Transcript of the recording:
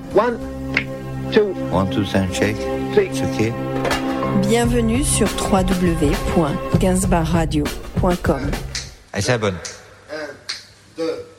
1, 2, 1, 2, 5, check. 3. C'est OK. Bienvenue sur www.gainsbourgradio.com. Allez, c'est la bonne. 1, 2.